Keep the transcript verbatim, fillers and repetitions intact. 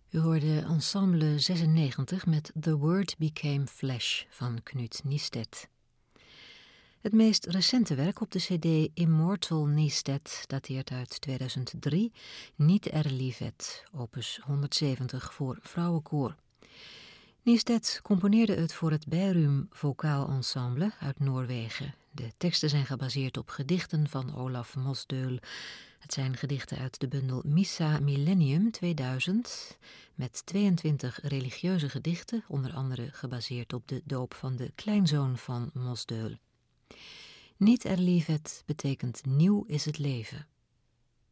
U hoorde Ensemble zesennegentig met The Word Became Flesh van Knut Nystedt. Het meest recente werk op de cd Immortal Nystedt dateert uit tweeduizend drie, Niet er livet, opus honderdzeventig voor vrouwenkoor. Nystedt componeerde het voor het Bærum Vocaal Ensemble uit Noorwegen. De teksten zijn gebaseerd op gedichten van Olaf Mosdøl. Het zijn gedichten uit de bundel Missa Millennium tweeduizend, met tweeëntwintig religieuze gedichten, onder andere gebaseerd op de doop van de kleinzoon van Mosdøl. Niet er livet betekent nieuw is het leven.